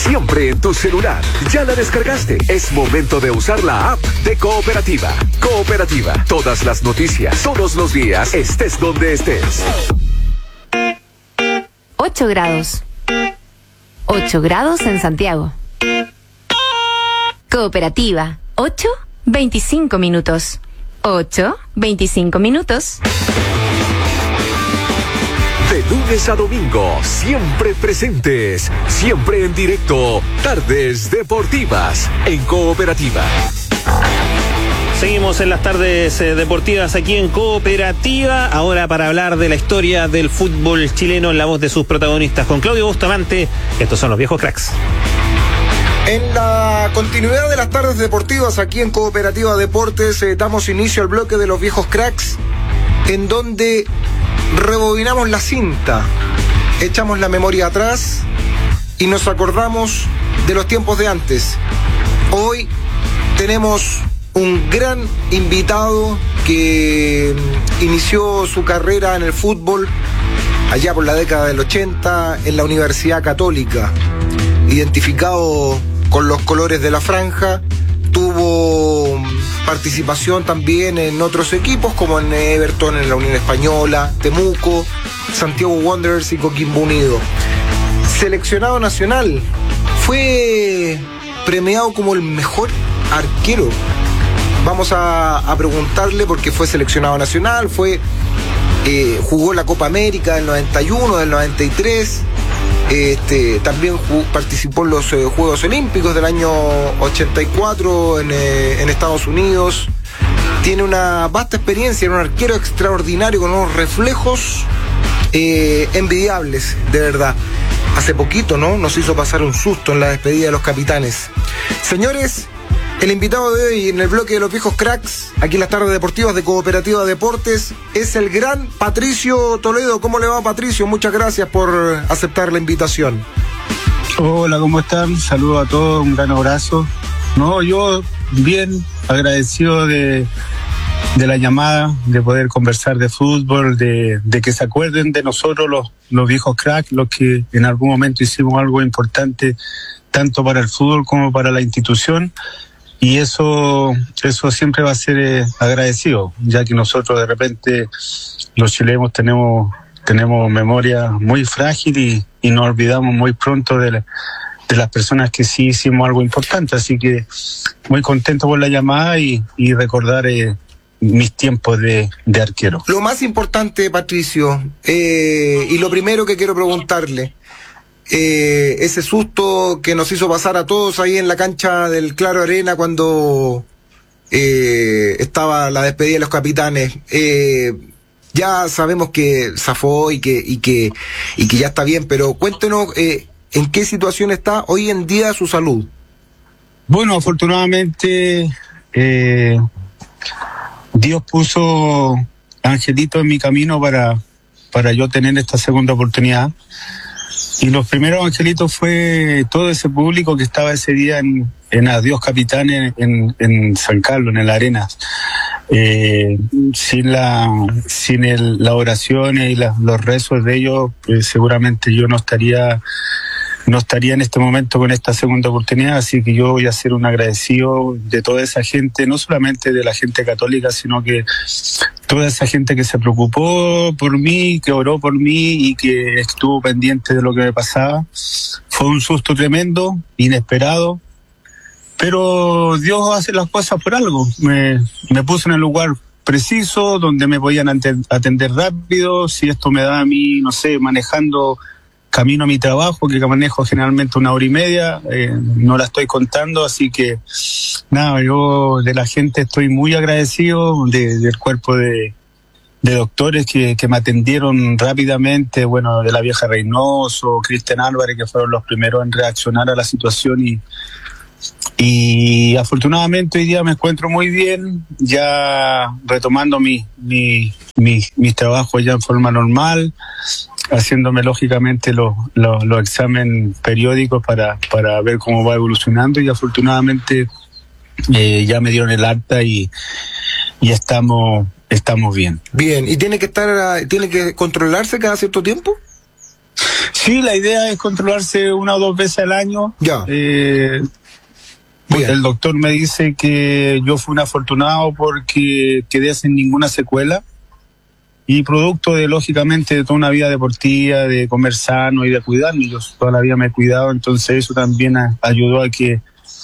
siempre en tu celular. ¿Ya la descargaste? Es momento de usar la app de Cooperativa. Cooperativa, todas las noticias, todos los días, estés donde estés. 8 grados. 8 grados en Santiago. Cooperativa. 8, 25 minutos. 8, 25 minutos. De lunes a domingo, siempre presentes, siempre en directo, Tardes Deportivas, en Cooperativa. Seguimos en las tardes deportivas aquí en Cooperativa, ahora para hablar de la historia del fútbol chileno en la voz de sus protagonistas. Con Claudio Bustamante, estos son los viejos cracks. En la continuidad de las tardes deportivas aquí en Cooperativa Deportes, damos inicio al bloque de los viejos cracks, en donde rebobinamos la cinta, echamos la memoria atrás y nos acordamos de los tiempos de antes. Hoy tenemos un gran invitado que inició su carrera en el fútbol allá por la década del 80 en la Universidad Católica, identificado con los colores de la franja. Tuvo participación también en otros equipos como en Everton, en la Unión Española, Temuco, Santiago Wanderers y Coquimbo Unido. Seleccionado nacional, fue premiado como el mejor arquero. Vamos a preguntarle porque fue seleccionado nacional, jugó la Copa América del 91, del 93, también participó en los Juegos Olímpicos del año 84 en Estados Unidos. Tiene una vasta experiencia, era un arquero extraordinario con unos reflejos envidiables, de verdad. Hace poquito, ¿no?, nos hizo pasar un susto en la despedida de los capitanes. Señores, el invitado de hoy en el bloque de los viejos cracks, aquí en las tardes deportivas de Cooperativa Deportes, es el gran Patricio Toledo. ¿Cómo le va, Patricio? Muchas gracias por aceptar la invitación. Hola, ¿cómo están? Saludos a todos, un gran abrazo. No, yo bien agradecido de la llamada, de poder conversar de fútbol, de que se acuerden de nosotros los viejos cracks, los que en algún momento hicimos algo importante tanto para el fútbol como para la institución. Y eso siempre va a ser agradecido, ya que nosotros de repente los chilenos tenemos memoria muy frágil y nos olvidamos muy pronto de las personas que sí hicimos algo importante. Así que muy contento por la llamada y recordar mis tiempos de arquero. Lo más importante, Patricio, y lo primero que quiero preguntarle, ese susto que nos hizo pasar a todos ahí en la cancha del Claro Arena cuando estaba la despedida de los capitanes. Ya sabemos que zafó y que ya está bien, pero cuéntenos en qué situación está hoy en día su salud. Bueno, afortunadamente Dios puso angelitos en mi camino para yo tener esta segunda oportunidad. Y los primeros angelitos fue todo ese público que estaba ese día en Adiós Capitanes en San Carlos, en el Arenas. Sin las oraciones y los rezos de ellos, seguramente yo no estaría en este momento con esta segunda oportunidad. Así que yo voy a ser un agradecido de toda esa gente, no solamente de la gente católica, sino que toda esa gente que se preocupó por mí, que oró por mí y que estuvo pendiente de lo que me pasaba. Fue un susto tremendo, inesperado, pero Dios hace las cosas por algo. Me puso en el lugar preciso, donde me podían atender rápido. Si esto me da a mí, no sé, manejando camino a mi trabajo, que manejo generalmente 1 hora y media, no la estoy contando, así que nada, yo de la gente estoy muy agradecido, del cuerpo de doctores que me atendieron rápidamente, bueno, de la vieja Reynoso, Cristian Álvarez, que fueron los primeros en reaccionar a la situación y afortunadamente hoy día me encuentro muy bien, ya retomando mis trabajos ya en forma normal, haciéndome lógicamente los exámenes periódicos para ver cómo va evolucionando y afortunadamente ya me dieron el alta y estamos bien. Bien, ¿y tiene que controlarse cada cierto tiempo? Sí, la idea es controlarse 1 o 2 veces al año. Ya. El doctor me dice que yo fui un afortunado porque quedé sin ninguna secuela y producto de, lógicamente, de toda una vida deportiva, de comer sano y de cuidarme. Yo toda la vida me he cuidado, entonces eso también ayudó a que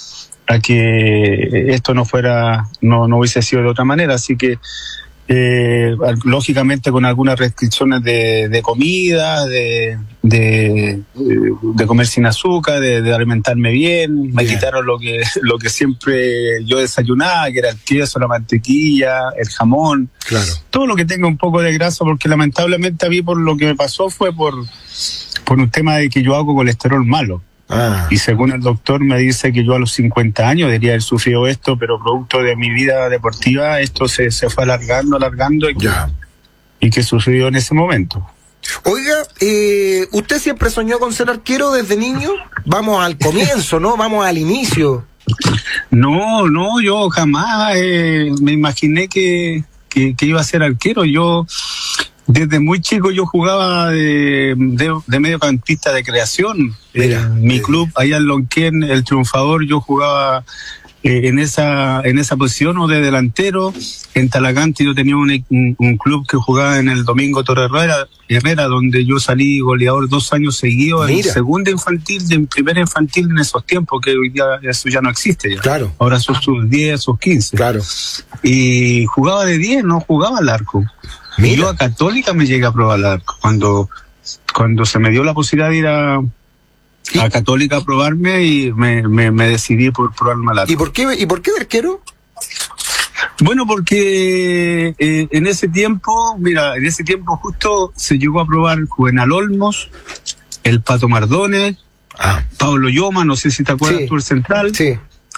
esto no hubiese sido de otra manera. Así que lógicamente con algunas restricciones de comida, de comer sin azúcar, de alimentarme bien. Me quitaron lo que siempre yo desayunaba, que era el queso, la mantequilla, el jamón, claro, todo lo que tenga un poco de grasa, porque lamentablemente a mí por lo que me pasó fue por un tema de que yo hago colesterol malo. Y según el doctor me dice que yo a los 50 años debería haber sufrido esto, pero producto de mi vida deportiva esto se fue alargando y que sucedió en ese momento. Oiga, ¿usted siempre soñó con ser arquero desde niño? Vamos al comienzo, ¿no? Vamos al inicio. No, yo jamás me imaginé que iba a ser arquero. Yo desde muy chico yo jugaba de mediocampista de creación. Mi club allá en Lonquén, el Triunfador, yo jugaba en esa posición o de delantero. En Talagante yo tenía un club que jugaba en el Domingo Torre Herrera, donde yo salí goleador 2 años seguidos en segunda infantil, en primera infantil en esos tiempos, que hoy día eso ya no existe ya. Claro. Ahora son sus 10, sus 15. Claro. Y jugaba de 10, no jugaba al arco. Y yo a Católica me llegué a probar al arco. Cuando se me dio la posibilidad de ir a Católica a probarme, y me decidí por probarme al arco. ¿Y por qué de arquero? Bueno, porque en ese tiempo justo se llegó a probar Juvenal Olmos, el Pato Mardones, Pablo Lloma, no sé si te acuerdas tú, el central. Sí.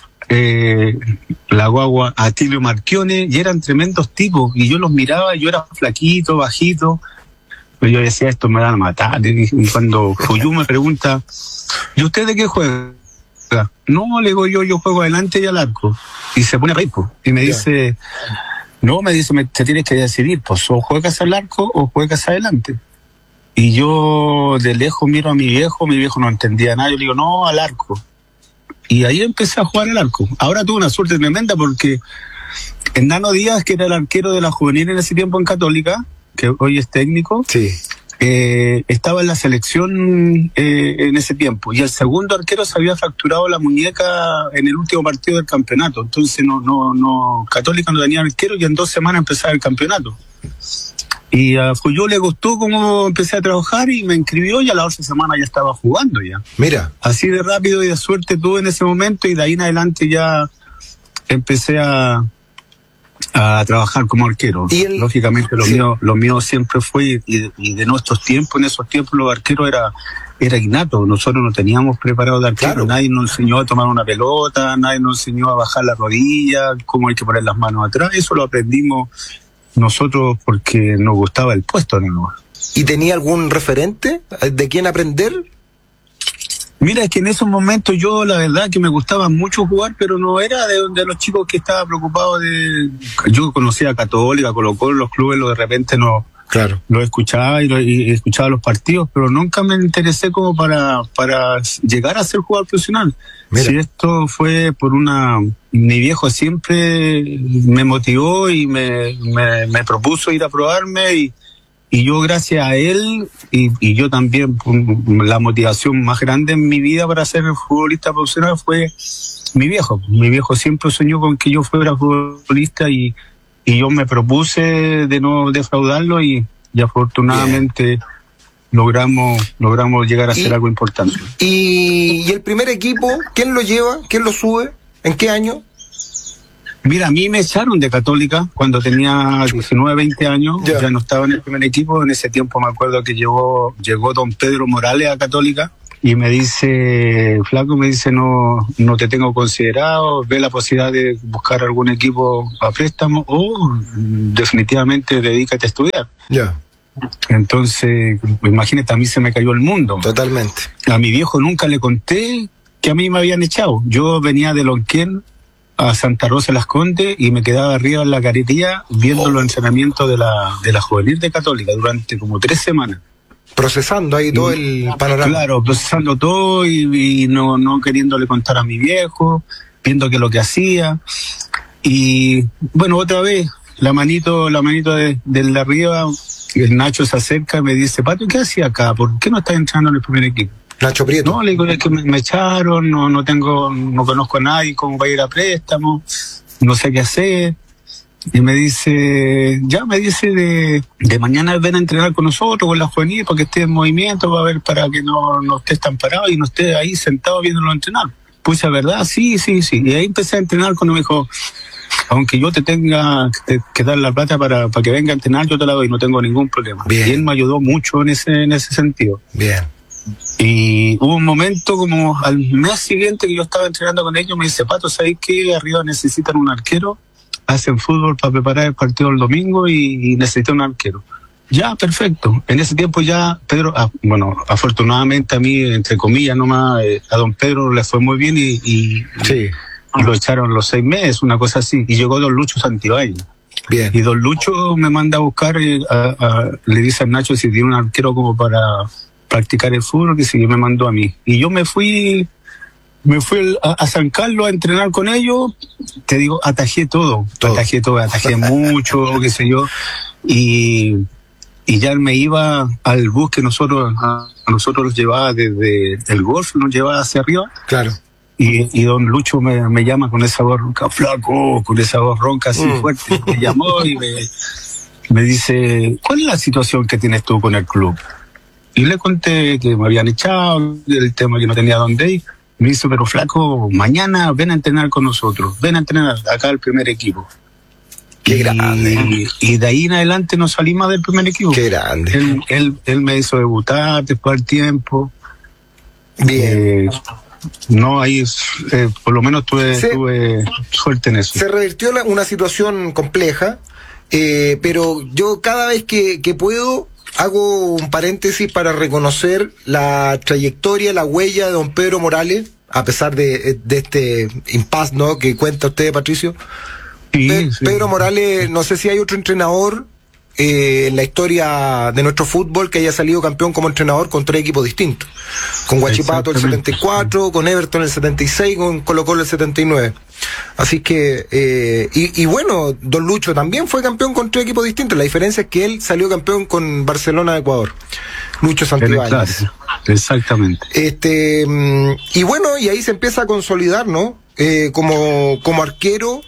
La guagua Atilio Marchione, y eran tremendos tipos, y yo los miraba, yo era flaquito, bajito, pero yo decía, esto me van a matar. Y cuando Fuyú me pregunta, ¿y usted de qué juega? No, le digo yo juego adelante y al arco. Y se pone a reír, y me dice, te tienes que decidir, pues o juegas al arco o juegas adelante. Y yo de lejos miro a mi viejo no entendía nada, yo le digo, no, al arco. Y ahí empecé a jugar al arco. Ahora tuve una suerte tremenda porque Nano Díaz, que era el arquero de la juvenil en ese tiempo en Católica, que hoy es técnico, estaba en la selección en ese tiempo. Y el segundo arquero se había fracturado la muñeca en el último partido del campeonato. Entonces Católica no tenía arquero, y en 2 semanas empezaba el campeonato. Y a Fuyú le gustó cómo empecé a trabajar y me inscribió, y a la otra semana ya estaba jugando ya. Mira. Así de rápido y de suerte tuve en ese momento, y de ahí en adelante ya empecé a trabajar como arquero. Lógicamente lo mío siempre fue, y de nuestros tiempos, en esos tiempos los arqueros era innato. Nosotros no teníamos preparado de arquero. Claro. Nadie nos enseñó a tomar una pelota, nadie nos enseñó a bajar la rodilla, cómo hay que poner las manos atrás. Eso lo aprendimos nosotros porque nos gustaba el puesto, ¿no? ¿Y tenía algún referente de quién aprender? Mira, es que en esos momentos yo la verdad que me gustaba mucho jugar, pero no era de los chicos que estaba preocupado de... Yo conocía a Católica, Colo-Colo, los clubes, de repente lo escuchaba y escuchaba los partidos, pero nunca me interesé como para llegar a ser jugador profesional. Mira. Si esto fue por mi viejo siempre me motivó y me propuso ir a probarme, y yo gracias a él y yo también, la motivación más grande en mi vida para ser futbolista profesional fue mi viejo. Mi viejo siempre soñó con que yo fuera futbolista, y yo me propuse de no defraudarlo, y afortunadamente logramos llegar a hacer algo importante. ¿Y el primer equipo, quién lo lleva? ¿Quién lo sube? ¿En qué año? Mira, a mí me echaron de Católica cuando tenía 19, 20 años, ya no estaba en el primer equipo. En ese tiempo me acuerdo que llegó don Pedro Morales a Católica y me dice, flaco, no te tengo considerado, ve la posibilidad de buscar algún equipo a préstamo o definitivamente dedícate a estudiar. Entonces, imagínate, a mí se me cayó el mundo. Totalmente. A mi viejo nunca le conté que a mí me habían echado. Yo venía de Lonquén a Santa Rosa Las Condes y me quedaba arriba en la caretilla viendo los entrenamientos de la juvenil de Católica durante como 3 semanas. procesando ahí todo el panorama. Claro, procesando todo y no queriéndole contar a mi viejo, viendo que lo que hacía. Y bueno, otra vez, la manito de arriba, el Nacho se acerca y me dice: Pato, ¿qué hacía acá? ¿Por qué no estás entrando en el primer equipo? Nacho Prieto. No, le digo, es que me echaron, no conozco a nadie, cómo va a ir a préstamo, no sé qué hacer. Y me dice de mañana ven a entrenar con nosotros, con la juvenil, para que esté en movimiento, va a ver, para que no estés tan parado y no estés ahí sentado viéndolo entrenar. Pues la verdad, sí. Y ahí empecé a entrenar cuando me dijo: aunque yo te tenga que dar la plata para que venga a entrenar, yo te la doy, no tengo ningún problema. Bien. Y él me ayudó mucho en ese sentido. Bien. Y hubo un momento como al mes siguiente que yo estaba entrenando con ellos, me dice: Pato, ¿sabes qué? Arriba necesitan un arquero, hacen fútbol para preparar el partido el domingo y necesitan un arquero. Ya, perfecto. En ese tiempo ya Pedro, afortunadamente a mí, entre comillas nomás, a don Pedro le fue muy bien y Sí. lo echaron los 6 meses, una cosa así, y llegó don Lucho Santibáñez. Bien. Y don Lucho me manda a buscar, le dice a Nacho si tiene un arquero como para practicar el fútbol, que sí, me mandó a mí. Y yo me fui a San Carlos a entrenar con ellos. Te digo, atajé todo. Atajé mucho, qué sé yo. Y ya me iba al bus que a nosotros los llevaba desde el golf, nos llevaba hacia arriba. Claro. Y don Lucho me llama con esa voz ronca: flaco, con esa voz ronca así fuerte. Me llamó y me dice: ¿cuál es la situación que tienes tú con el club? Y le conté que me habían echado, el tema que no tenía dónde ir. Me dice: pero flaco, mañana ven a entrenar con nosotros, ven a entrenar acá al primer equipo. Qué grande. Y de ahí en adelante no salí más del primer equipo. Qué grande. Él me hizo debutar después del tiempo. Bien. No, ahí por lo menos tuve suerte en eso. Se revirtió una situación compleja, pero yo cada vez que puedo hago un paréntesis para reconocer la trayectoria, la huella de don Pedro Morales, a pesar de este impasse, ¿no?, que cuenta usted, Patricio. Sí. Pedro Morales, no sé si hay otro entrenador en la historia de nuestro fútbol que haya salido campeón como entrenador con 3 equipos distintos: con Huachipato el 74, con Everton el 76, con Colo-Colo el 79. Así que y bueno, don Lucho también fue campeón con 3 equipos distintos. La diferencia es que él salió campeón con Barcelona de Ecuador, Lucho Santibáñez. Claro, exactamente. Y bueno, y ahí se empieza a consolidar, ¿no? Como arquero.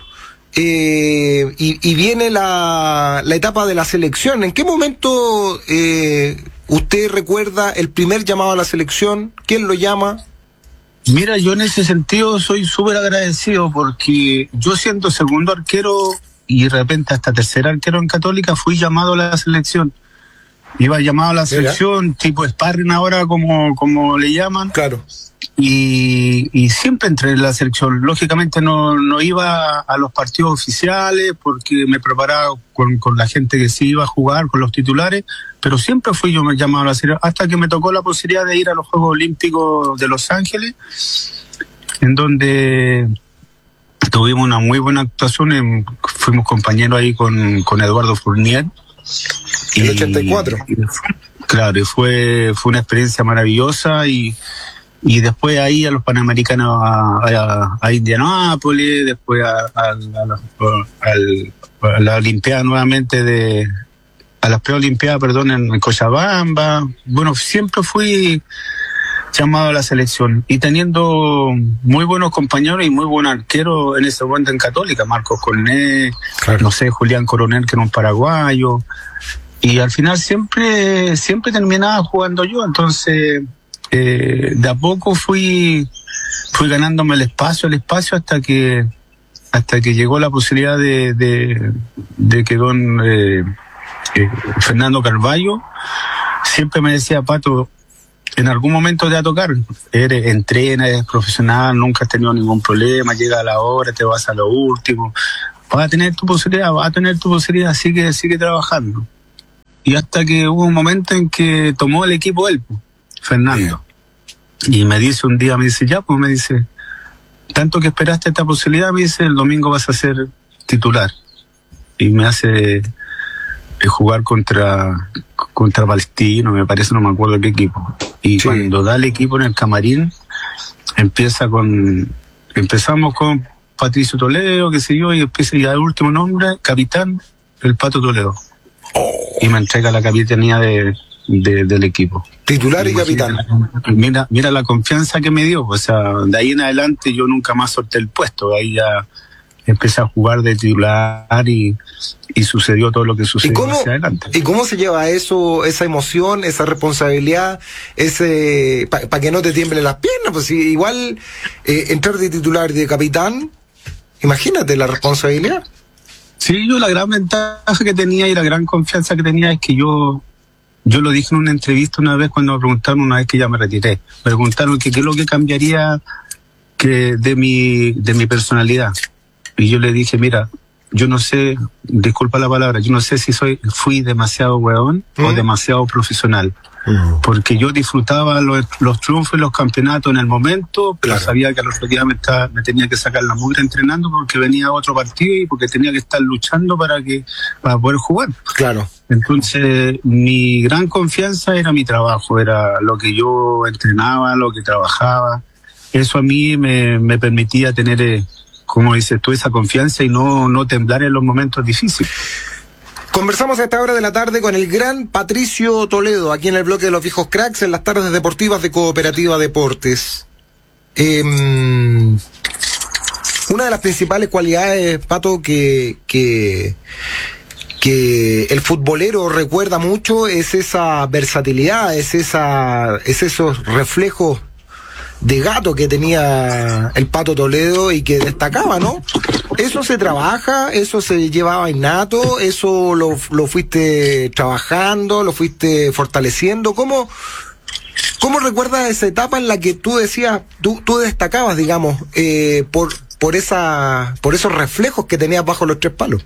Y viene la etapa de la selección. ¿En qué momento usted recuerda el primer llamado a la selección? ¿Quién lo llama? Mira, yo en ese sentido soy súper agradecido, porque yo siendo segundo arquero y de repente hasta tercer arquero en Católica fui llamado a la selección. Iba llamado a la selección, tipo sparring ahora como le llaman. Claro. Y siempre entré en la selección. Lógicamente no iba a los partidos oficiales porque me preparaba con la gente que sí iba a jugar, con los titulares, pero siempre fui yo llamado a la selección, hasta que me tocó la posibilidad de ir a los Juegos Olímpicos de Los Ángeles, en donde tuvimos una muy buena actuación. Fuimos compañeros ahí con Eduardo Fournier. El 84. Claro, y fue una experiencia maravillosa. Y después ahí a los Panamericanos a Indianápolis, después a la Olimpiada nuevamente a las preolimpiadas, en Cochabamba. Bueno, siempre fui llamado a la selección y teniendo muy buenos compañeros y muy buen arquero en ese momento en Católica: Marcos Cornet, claro. No sé, Julián Coronel, que era un paraguayo, y al final siempre terminaba jugando yo. Entonces de a poco fui ganándome el espacio hasta que llegó la posibilidad de que don Fernando Carvalho siempre me decía: Pato, en algún momento te va a tocar, entrena, eres profesional, nunca has tenido ningún problema, llega a la hora, te vas a lo último, vas a tener tu posibilidad, sigue trabajando. Y hasta que hubo un momento en que tomó el equipo él, Fernando. Y me dice un día, me dice, tanto que esperaste esta posibilidad, me dice, el domingo vas a ser titular. Y me hace jugar contra Palestino, me parece, no me acuerdo qué equipo. Y cuando da el equipo en el camarín, empezamos con Patricio Toledo, qué sé yo, y empieza ya el último nombre, capitán, el Pato Toledo. Y me entrega la capitanía del equipo. Titular y capitán. Mira la confianza que me dio. O sea, de ahí en adelante yo nunca más solté el puesto. Ahí ya empecé a jugar de titular y sucedió todo lo que sucedió hacia adelante. ¿Y cómo se lleva eso, esa emoción, esa responsabilidad, para que no te tiemblen las piernas? Pues igual entrar de titular y de capitán, imagínate la responsabilidad. Sí, yo la gran ventaja que tenía y la gran confianza que tenía es que yo lo dije en una entrevista una vez cuando me preguntaron, una vez que ya me retiré, me preguntaron que qué es lo que cambiaría de mi personalidad. Y yo le dije, mira, yo no sé, disculpa la palabra, yo no sé si fui demasiado hueón o demasiado profesional. Porque yo disfrutaba los triunfos y los campeonatos en el momento, pero sabía que al otro día me tenía que sacar la mugre entrenando porque venía otro partido y porque tenía que estar luchando para poder jugar. Claro. Entonces, mi gran confianza era mi trabajo, era lo que yo entrenaba, lo que trabajaba. Eso a mí me permitía tener, como dices tú, esa confianza y no temblar en los momentos difíciles. Conversamos a esta hora de la tarde con el gran Patricio Toledo, aquí en el bloque de los viejos cracks, en las tardes deportivas de Cooperativa Deportes. Una de las principales cualidades, Pato, que el futbolero recuerda mucho es esa versatilidad, es esos reflejos de gato que tenía el Pato Toledo y que destacaba, ¿no? Eso se trabaja, eso se llevaba innato, eso lo fuiste trabajando, lo fuiste fortaleciendo. ¿Cómo recuerdas esa etapa en la que tú decías, tú destacabas, digamos, por esos reflejos que tenías bajo los tres palos?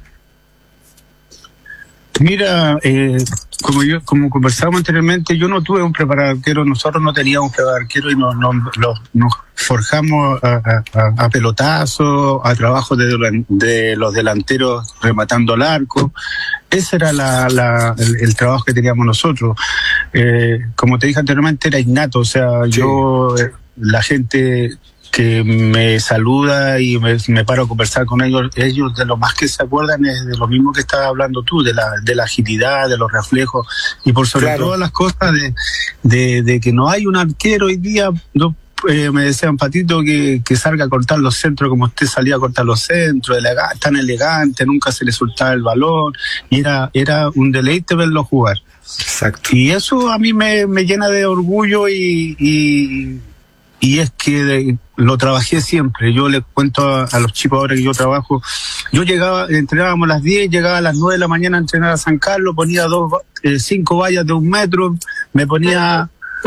Mira, como conversábamos anteriormente, yo no tuve un preparador arquero, nosotros no teníamos un preparador arquero y nos forjamos a pelotazos, a trabajo de los delanteros rematando al arco. Ese era el trabajo que teníamos nosotros. Como te dije anteriormente, era innato, o sea, sí. La gente que me saluda y me paro a conversar con ellos de lo más que se acuerdan es de lo mismo que estabas hablando tú, de la agilidad, de los reflejos y por sobre todo las cosas de que no hay un arquero hoy día. Me decían, Patito, que salga a cortar los centros como usted salía a cortar los centros, tan elegante, nunca se le soltaba el balón y era un deleite verlo jugar. Exacto. Y eso a mí me llena de orgullo y es que lo trabajé siempre. Yo les cuento a los chicos ahora que yo trabajo, yo entrenábamos a las 10, llegaba a las 9 de la mañana a entrenar a San Carlos, ponía 5 vallas de 1 metro, me ponía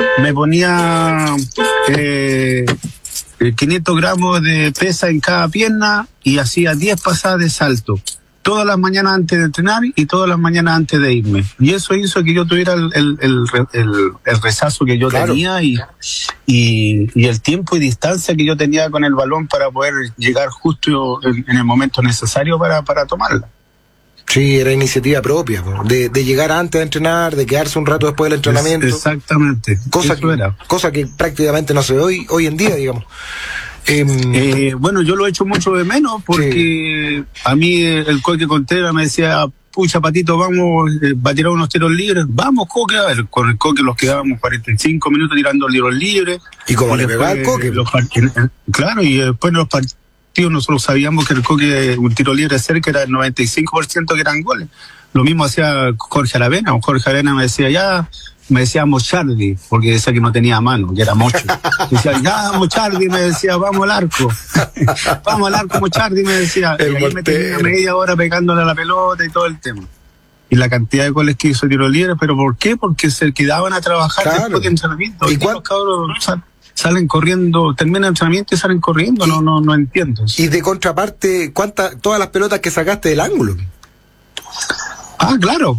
500 gramos de pesa en cada pierna y hacía 10 pasadas de salto. Todas las mañanas antes de entrenar y todas las mañanas antes de irme. Y eso hizo que yo tuviera el rezazo que yo tenía y el tiempo y distancia que yo tenía con el balón para poder llegar justo en el momento necesario para tomarla. Sí, era iniciativa propia, de llegar antes de entrenar, de quedarse un rato después del entrenamiento. Exactamente. Cosa que prácticamente no se ve hoy en día, digamos. Bueno, yo lo he hecho mucho de menos porque a mí el Coque Contreras me decía, pucha, Patito, vamos a tirar unos tiros libres. Vamos, Coque. A ver, con el Coque los quedábamos 45 minutos tirando tiros libres. ¿Y cómo le pegaba el Coque? Claro, y después en los partidos nosotros sabíamos que el Coque, un tiro libre cerca era el 95% que eran goles. Lo mismo hacía Jorge Aravena. Jorge Aravena me decía Mochardi, porque decía que no tenía mano, que era mocho. Decía, ya, Mochardi, me decía, vamos al arco. Vamos al arco, Mochardi, me decía. Y ahí me tenía media hora pegándole a la pelota y todo el tema. Y la cantidad de goles que hizo tiro libre, ¿pero por qué? Porque se quedaban a trabajar después de entrenamiento. Y los cabros salen corriendo, terminan el entrenamiento y salen corriendo, no entiendo. Y de contraparte, todas las pelotas que sacaste del ángulo. Ah, claro,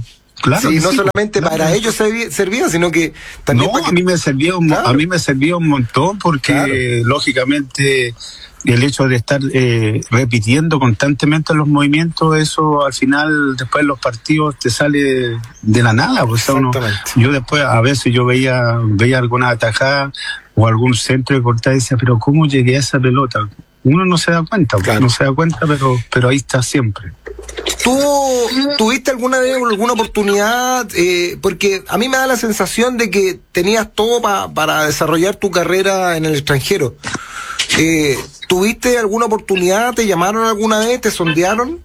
claro. Sí, que no sí, solamente claro. para ellos servía, sino que también No, para que... a mí me servía Claro. a mí me servía un montón porque Claro. lógicamente el hecho de estar repitiendo constantemente los movimientos, eso al final después de los partidos te sale de la nada, pues, o sea, Exactamente. yo después a veces yo veía alguna atajada o algún centro de cortada y decía, pero ¿cómo llegué a esa pelota? Uno no se da cuenta, Claro. no se da cuenta, pero ahí está siempre. ¿Tú tuviste alguna vez alguna oportunidad? Porque a mí me da la sensación de que tenías todo para desarrollar tu carrera en el extranjero. ¿Tuviste alguna oportunidad? ¿Te llamaron alguna vez? ¿Te sondearon?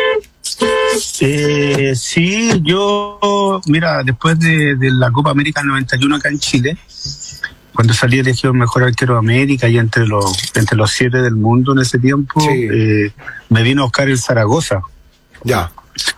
Sí, yo, mira, después de la Copa América 91 acá en Chile, cuando salí elegido mejor arquero de América y entre los 7 del mundo en ese tiempo, Sí. me vino a buscar el Zaragoza. Ya.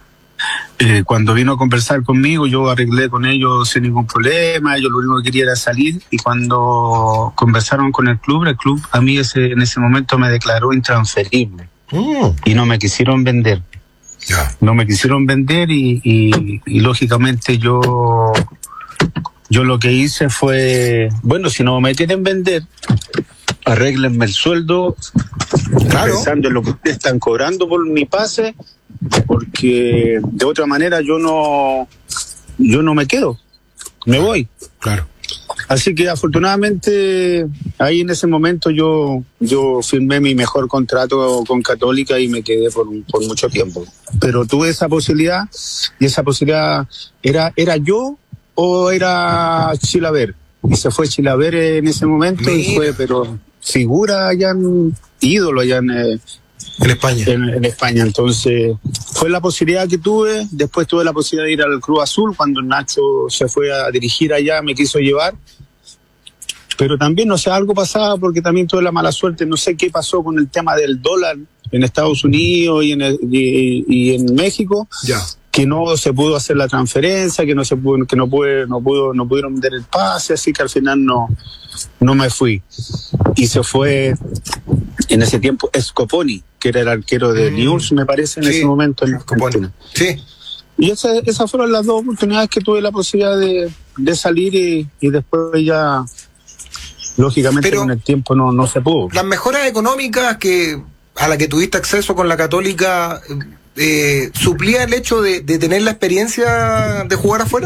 Cuando vino a conversar conmigo, yo arreglé con ellos sin ningún problema, ellos lo único que querían era salir, y cuando conversaron con el club a mí en ese momento me declaró intransferible y no me quisieron vender. Ya. No me quisieron vender y lógicamente yo lo que hice fue, bueno, si no me quieren vender, arréglenme el sueldo, Claro. pensando en lo que ustedes están cobrando por mi pase, porque de otra manera yo no me quedo, me voy. Claro. Así que afortunadamente ahí en ese momento yo firmé mi mejor contrato con Católica y me quedé por mucho tiempo. Pero tuve esa posibilidad, y esa posibilidad era yo o era Chilaver. Y se fue Chilaver en ese momento. Mira. Y fue, pero figura ídolo allá En España. en España. Entonces fue la posibilidad que tuve. Después tuve la posibilidad de ir al Cruz Azul cuando Nacho se fue a dirigir allá, me quiso llevar, pero también, no sé, algo pasaba, porque también tuve la mala suerte, no sé qué pasó con el tema del dólar en Estados Unidos y en México, Ya. que no se pudo hacer la transferencia, que no pudieron vender el pase, así que al final no me fui. Y se fue en ese tiempo Scoponi, que era el arquero de Newell's, me parece, en Sí, ese momento en Scoponi. Argentina. Sí. Y esas fueron las dos oportunidades que tuve la posibilidad de salir, y después ya, lógicamente, Pero con el tiempo no se pudo. Las mejoras económicas a las que tuviste acceso con la Católica, ¿suplía el hecho de tener la experiencia de jugar afuera?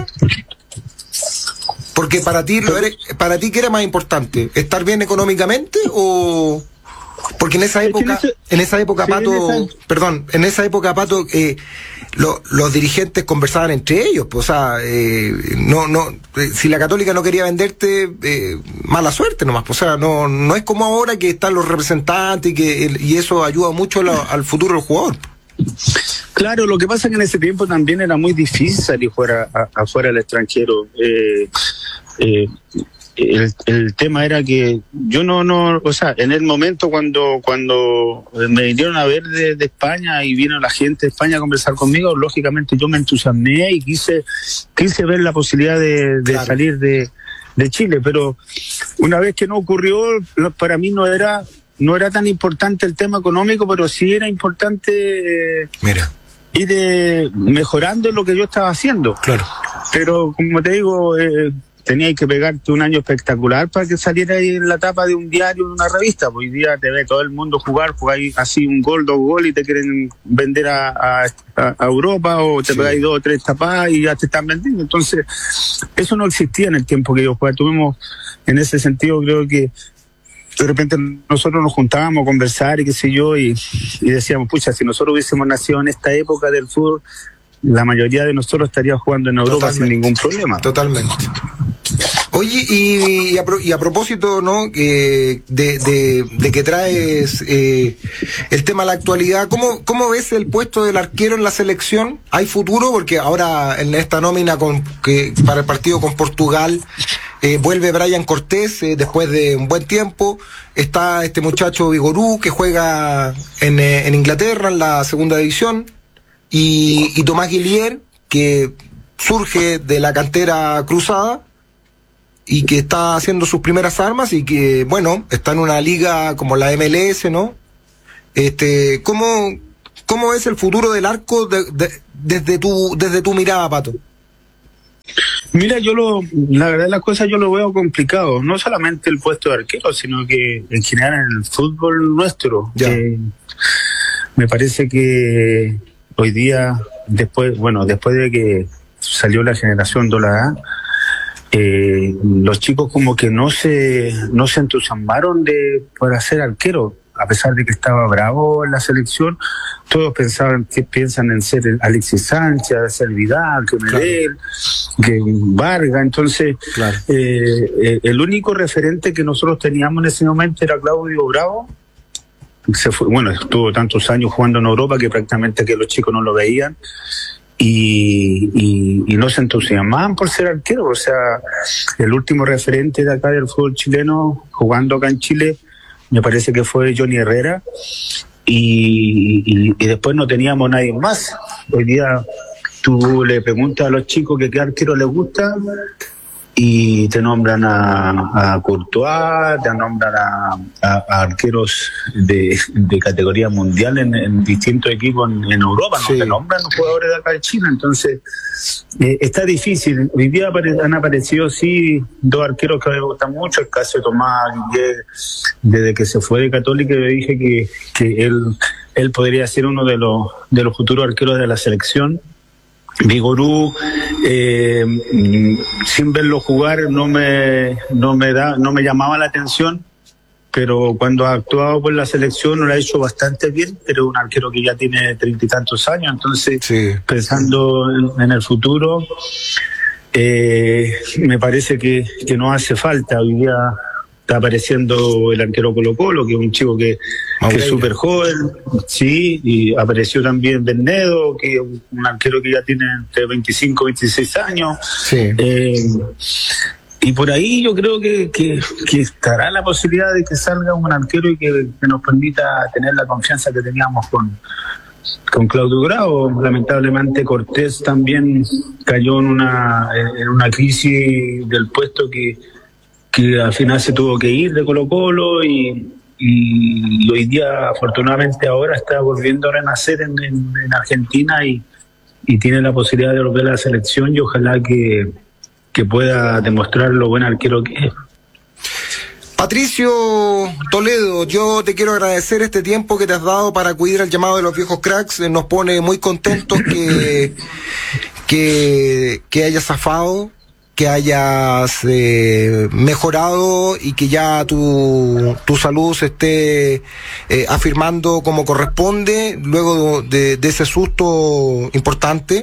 Porque para ti ¿qué era más importante? ¿Estar bien económicamente o...? Porque en esa época, sí, en esa época, Pato, los dirigentes conversaban entre ellos, pues, o sea, si la Católica no quería venderte, mala suerte nomás, pues, o sea, no es como ahora que están los representantes y eso ayuda mucho al futuro del jugador. Claro, lo que pasa es que en ese tiempo también era muy difícil salir afuera del extranjero. El tema era que yo o sea, en el momento cuando me vinieron a ver de España y vino la gente de España a conversar conmigo, lógicamente yo me entusiasmé y quise ver la posibilidad de Claro. salir de Chile, pero una vez que no ocurrió, para mí no era tan importante el tema económico, pero sí era importante Mira, ir mejorando lo que yo estaba haciendo. claro. Pero como te digo, tenía que pegarte un año espectacular para que saliera ahí en la tapa de un diario, de una revista. Pues hoy día te ve todo el mundo jugar así un gol, 2 goles, y te quieren vender a Europa, o te pegáis 2 o 3 tapadas y ya te están vendiendo. Entonces, eso no existía en el tiempo que yo jugaba. Tuvimos, en ese sentido, creo que de repente nosotros nos juntábamos a conversar y qué sé yo, y decíamos, pucha, si nosotros hubiésemos nacido en esta época del fútbol, la mayoría de nosotros estaría jugando en Europa sin ningún problema. Totalmente. Oye, y a propósito, ¿no? De que traes el tema a la actualidad, ¿cómo ves el puesto del arquero en la selección? ¿Hay futuro? Porque ahora en esta nómina para el partido con Portugal vuelve Brian Cortés después de un buen tiempo. Está este muchacho Vigorú, que juega en Inglaterra en la segunda división, y Tomás Guillier, que surge de la cantera cruzada y que está haciendo sus primeras armas, y que, bueno, está en una liga como la MLS, ¿no? ¿Cómo es el futuro del arco desde tu mirada, Pato? Mira, la verdad las cosas yo lo veo complicado, no solamente el puesto de arquero, sino que en general en el fútbol nuestro. Me parece que hoy día, después de que salió la generación AA, los chicos como que no se entusiasmaron para ser arquero, a pesar de que estaba Bravo en la selección. Todos piensan en ser Alexis Sánchez, ser Vidal, que Medel, que Vargas. Entonces, el único referente que nosotros teníamos en ese momento era Claudio Bravo. Estuvo tantos años jugando en Europa que prácticamente que los chicos no lo veían y no se entusiasmaban por ser arquero. O sea, el último referente de acá del fútbol chileno jugando acá en Chile me parece que fue Johnny Herrera y después no teníamos nadie más. Hoy día tú le preguntas a los chicos que qué arquero les gusta y te nombran a Courtois, te nombran a arqueros de categoría mundial en distintos equipos en Europa, no te nombran jugadores de acá de Chile. Entonces está difícil. Hoy día han aparecido sí dos arqueros que me gustan mucho, el caso de Tomás Guillén. Desde que se fue de Católica yo dije que él podría ser uno de los futuros arqueros de la selección. Vigorú, sin verlo jugar no me llamaba la atención, pero cuando ha actuado por la selección lo ha hecho bastante bien, pero es un arquero que ya tiene 30 y tantos años, entonces pensando en el futuro, me parece que no hace falta. Hoy día está apareciendo el arquero Colo-Colo, que es un chico que es súper joven, sí, y apareció también Bernedo, que es un arquero que ya tiene entre 25 y 26 años. Sí. Y por ahí yo creo que estará la posibilidad de que salga un arquero y que nos permita tener la confianza que teníamos con Claudio Bravo. Lamentablemente Cortés también cayó en una crisis del puesto que al final se tuvo que ir de Colo-Colo y hoy día afortunadamente ahora está volviendo a renacer en Argentina y tiene la posibilidad de volver a la selección y ojalá que pueda demostrar lo buen arquero que es. Patricio Toledo, yo te quiero agradecer este tiempo que te has dado para acudir al llamado de los viejos cracks. Nos pone muy contentos que hayas zafado, que hayas mejorado y que ya tu salud se esté afirmando como corresponde luego de ese susto importante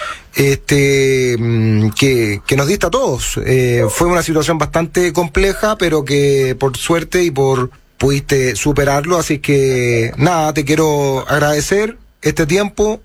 que nos diste a todos. Fue una situación bastante compleja, pero que por suerte pudiste superarlo, así que nada, te quiero agradecer este tiempo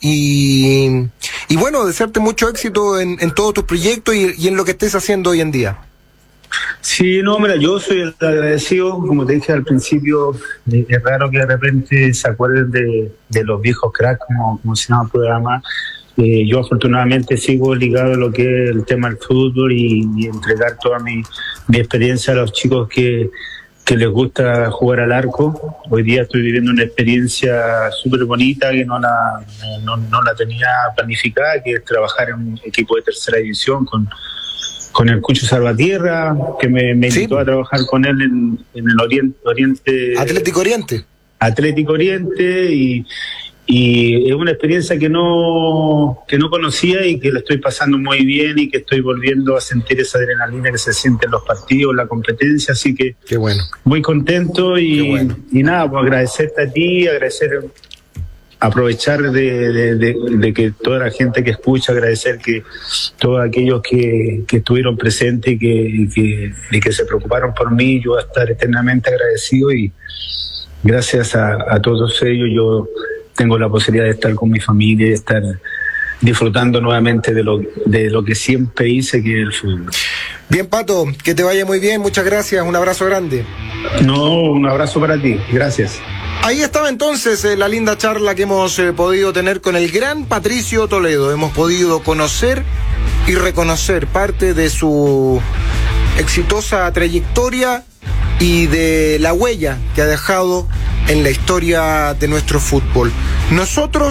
y bueno, desearte mucho éxito en todos tus proyectos y en lo que estés haciendo hoy en día. Sí, no, mira, yo soy el agradecido, como te dije al principio, es raro que de repente se acuerden de los viejos cracks, como se llama el programa. Yo afortunadamente sigo ligado a lo que es el tema del fútbol y entregar toda mi experiencia a los chicos que les gusta jugar al arco. Hoy día estoy viviendo una experiencia súper bonita que no la tenía planificada, que es trabajar en un equipo de tercera división con el Cucho Salvatierra, que me invitó a trabajar con él en el Oriente. Atlético Oriente y es una experiencia que no conocía y que la estoy pasando muy bien y que estoy volviendo a sentir esa adrenalina que se siente en los partidos, la competencia, así que qué bueno. Muy contento y nada, pues agradecerte a ti, aprovechar de que toda la gente que escucha, agradecer que todos aquellos que estuvieron presentes y que se preocuparon por mí, yo voy a estar eternamente agradecido y gracias a todos ellos yo tengo la posibilidad de estar con mi familia y de estar disfrutando nuevamente de lo que siempre hice, que es el fútbol. Bien, Pato, que te vaya muy bien, muchas gracias, un abrazo grande. No, un abrazo para ti, gracias. Ahí estaba entonces la linda charla que hemos podido tener con el gran Patricio Toledo. Hemos podido conocer y reconocer parte de su exitosa trayectoria y de la huella que ha dejado en la historia de nuestro fútbol. Nosotros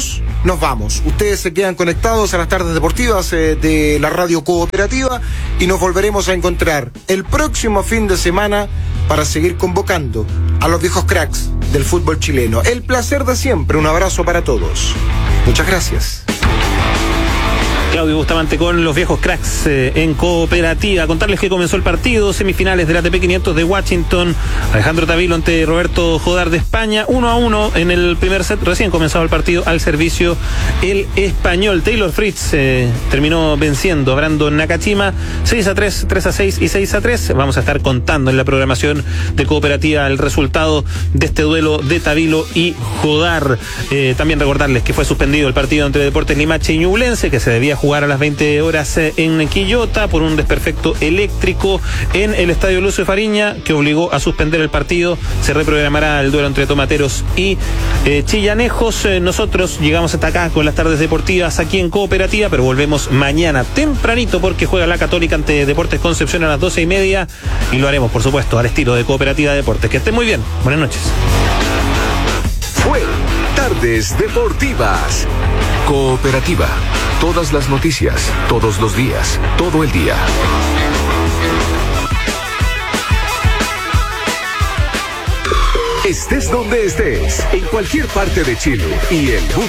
nos vamos. Ustedes se quedan conectados a las tardes deportivas de la radio cooperativa y nos volveremos a encontrar el próximo fin de semana para seguir convocando a los viejos cracks del fútbol chileno. El placer de siempre, un abrazo para todos. Muchas gracias. Claudio Bustamante con los viejos cracks en Cooperativa. Contarles que comenzó el partido, semifinales del ATP 500 de Washington. Alejandro Tavilo ante Roberto Jodar de España, 1-1 en el primer set. Recién comenzado el partido, al servicio el español. Taylor Fritz terminó venciendo a Brandon Nakashima 6-3, 3-6 y 6-3. Vamos a estar contando en la programación de Cooperativa el resultado de este duelo de Tavilo y Jodar. También recordarles que fue suspendido el partido entre Deportes Limache y Ñublense, que se debía jugar a las 20 horas en Quillota por un desperfecto eléctrico en el Estadio Lucio Fariña, que obligó a suspender el partido. Se reprogramará el duelo entre Tomateros y Chillanejos. Nosotros llegamos hasta acá con las tardes deportivas aquí en Cooperativa, pero volvemos mañana tempranito porque juega la Católica ante Deportes Concepción a las 12:30 y lo haremos, por supuesto, al estilo de Cooperativa Deportes. Que estén muy bien. Buenas noches. Fue Tardes Deportivas. Cooperativa. Todas las noticias, todos los días, todo el día. Estés donde estés, en cualquier parte de Chile y el mundo.